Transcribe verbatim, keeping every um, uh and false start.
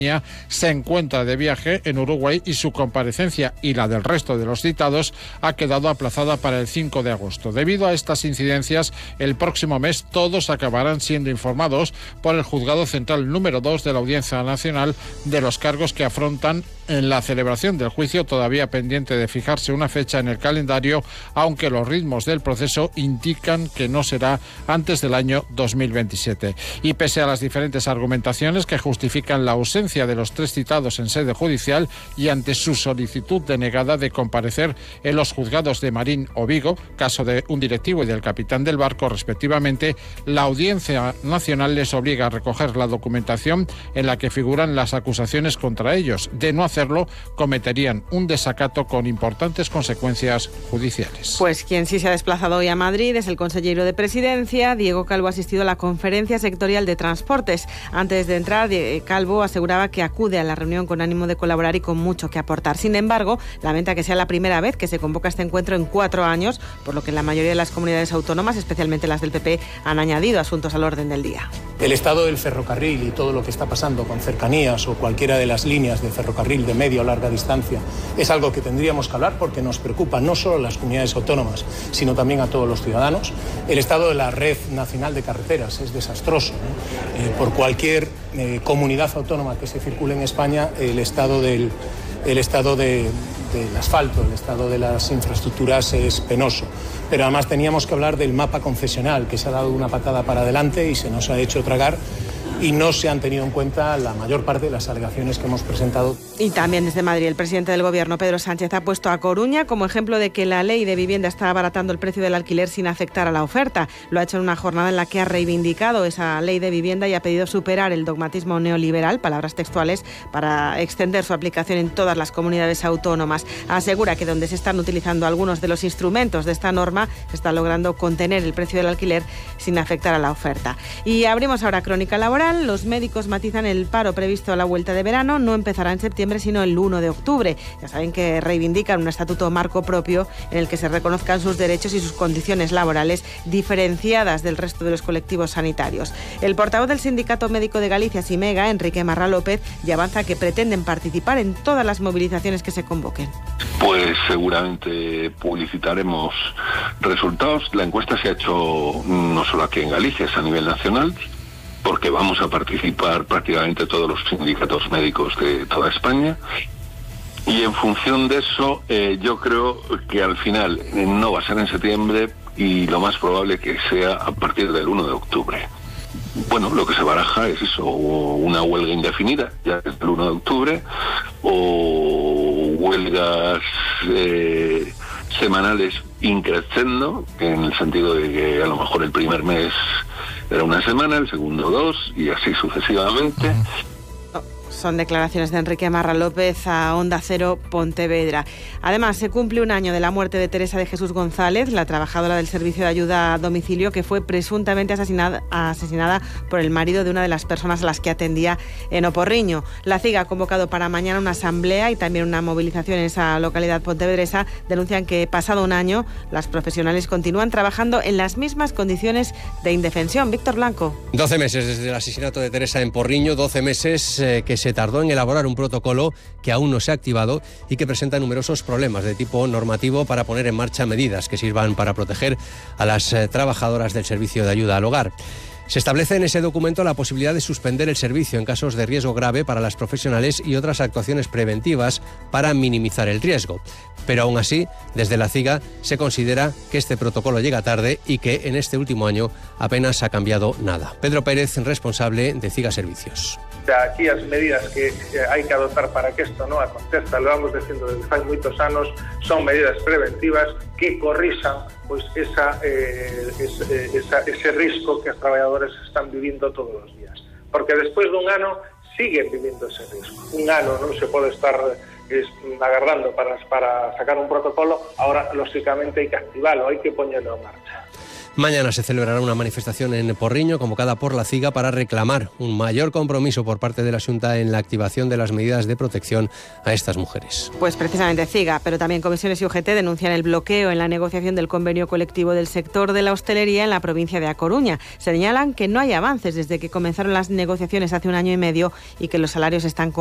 se encuentra de viaje en Uruguay y su comparecencia y la del resto de los citados ha quedado aplazada para el cinco de agosto. Debido a estas incidencias, el próximo mes todos acabarán siendo informados por el Juzgado Central número dos de la Audiencia Nacional de los cargos que afrontan en la celebración del juicio, todavía pendiente de fijarse una fecha en el calendario, aunque los ritmos del proceso indican que no será antes del año dos mil veintisiete. Y pese a las diferentes argumentaciones que justifican la ausencia de los tres citados en sede judicial y ante su solicitud denegada de comparecer en los juzgados de Marín o Vigo, caso de un directivo y del capitán del barco respectivamente, la Audiencia Nacional les obliga a recoger la documentación en la que figuran las acusaciones contra ellos. De no hacerlo, cometerían un desacato con importantes consecuencias judiciales. Pues quien sí se ha desplazado hoy a Madrid es el consejero de Presidencia. Diego Calvo ha asistido a la conferencia sectorial de transportes. Antes de entrar, Calvo aseguraba que acude a la reunión con ánimo de colaborar y con mucho que aportar. Sin embargo, lamenta que sea la primera vez que se convoca este encuentro en cuatro años, por lo que la mayoría de las comunidades autónomas, especialmente las del P P, han añadido asuntos al orden del día. El estado del ferrocarril y todo lo que está pasando con cercanías o cualquiera de las líneas de ferrocarril de media o larga distancia es algo que tendríamos que hablar porque nos preocupa no solo a las comunidades autónomas, sino también a todos los ciudadanos. El estado de la red nacional de carreteras es desastroso, ¿no? Eh, por cualquier eh, comunidad autónoma que se circule en España, el estado del, el estado de, del asfalto, el estado de las infraestructuras es penoso. Pero además teníamos que hablar del mapa concesional, que se ha dado una patada para adelante y se nos ha hecho tragar, y no se han tenido en cuenta la mayor parte de las alegaciones que hemos presentado. Y también desde Madrid, el presidente del Gobierno, Pedro Sánchez, ha puesto a Coruña como ejemplo de que la ley de vivienda está abaratando el precio del alquiler sin afectar a la oferta. Lo ha hecho en una jornada en la que ha reivindicado esa ley de vivienda y ha pedido superar el dogmatismo neoliberal, palabras textuales, para extender su aplicación en todas las comunidades autónomas. Asegura que donde se están utilizando algunos de los instrumentos de esta norma, se está logrando contener el precio del alquiler sin afectar a la oferta. Y abrimos ahora Crónica Laboral. Los médicos matizan el paro previsto a la vuelta de verano. No empezará en septiembre, sino el uno de octubre. Ya saben que reivindican un estatuto marco propio en el que se reconozcan sus derechos y sus condiciones laborales diferenciadas del resto de los colectivos sanitarios. El portavoz del Sindicato Médico de Galicia, SIMEGA, Enrique Marra López, ya avanza que pretenden participar en todas las movilizaciones que se convoquen. Pues seguramente publicitaremos resultados. La encuesta se ha hecho no solo aquí en Galicia, es a nivel nacional, porque vamos a participar prácticamente todos los sindicatos médicos de toda España. Y en función de eso, eh, yo creo que al final eh, no va a ser en septiembre y lo más probable que sea a partir del uno de octubre. Bueno, lo que se baraja es eso, una huelga indefinida, ya desde el uno de octubre, o huelgas eh, semanales increciendo, en el sentido de que a lo mejor el primer mes era una semana, el segundo dos, y así sucesivamente. Son declaraciones de Enrique Marra López a Onda Cero Pontevedra. Además, se cumple un año de la muerte de Teresa de Jesús González, la trabajadora del servicio de ayuda a domicilio que fue presuntamente asesinada, asesinada por el marido de una de las personas a las que atendía en Oporriño. La CIG ha convocado para mañana una asamblea y también una movilización en esa localidad pontevedresa. Denuncian que pasado un año las profesionales continúan trabajando en las mismas condiciones de indefensión. Víctor Blanco. doce meses desde el asesinato de Teresa en Porriño, doce meses eh, que se tardó en elaborar un protocolo que aún no se ha activado y que presenta numerosos problemas de tipo normativo para poner en marcha medidas que sirvan para proteger a las eh, trabajadoras del servicio de ayuda al hogar. Se establece en ese documento la posibilidad de suspender el servicio en casos de riesgo grave para las profesionales y otras actuaciones preventivas para minimizar el riesgo. Pero aún así, desde la CIGA se considera que este protocolo llega tarde y que en este último año apenas ha cambiado nada. Pedro Pérez, responsable de CIGA Servicios. Aquí as medidas que hai que adoptar para que isto non aconteza, lo vamos dicindo desde fai moitos anos, son medidas preventivas que corrixan pois esa, eh, ese, esa, ese risco que as traballadoras están vivindo todos os días. Porque despois dun ano siguen vivindo ese risco. Un ano non se pode estar eh, agardando para, para sacar un protocolo, ahora lógicamente hai que activarlo, hai que poñerlo en marcha. Mañana se celebrará una manifestación en Porriño convocada por la CIGA para reclamar un mayor compromiso por parte de la Xunta en la activación de las medidas de protección a estas mujeres. Pues precisamente CIGA, pero también Comisiones y U G T denuncian el bloqueo en la negociación del convenio colectivo del sector de la hostelería en la provincia de A Coruña. Señalan que no hay avances desde que comenzaron las negociaciones hace un año y medio y que los salarios están